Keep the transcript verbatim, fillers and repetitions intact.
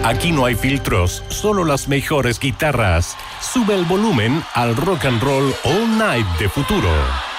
Aquí no hay filtros, solo las mejores guitarras. Sube el volumen al Rock and Roll All Night de Futuro.